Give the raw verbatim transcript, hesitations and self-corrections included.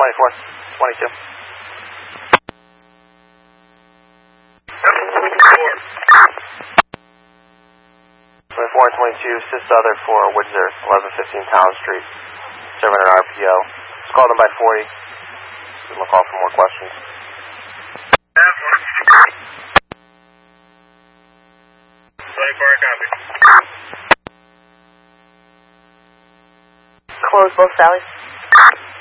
twenty-four, twenty-two. twenty-four and twenty-two, assist other for Windsor, eleven fifteen Town Street, serving an R P O. Just call them by forty. Give them a call for more questions. twenty-four, copy. Close both Sally's.